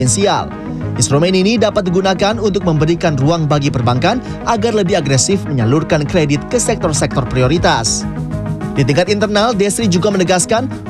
potensial. Instrumen ini dapat digunakan untuk memberikan ruang bagi perbankan agar lebih agresif menyalurkan kredit ke sektor-sektor prioritas. Di tingkat internal, Desri juga menegaskan